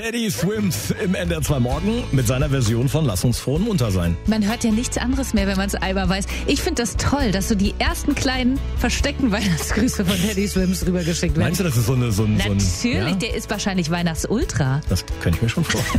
Teddy Swims im NDR2 Morgen mit seiner Version von Lass uns froh und munter sein. Man hört ja nichts anderes mehr, wenn man es einmal weiß. Ich finde das toll, dass so die ersten kleinen versteckten Weihnachtsgrüße von Teddy Swims rübergeschickt werden. Meinst du, das ist so ein Natürlich, ja? der ist wahrscheinlich Weihnachtsultra. Das könnte ich mir schon vorstellen.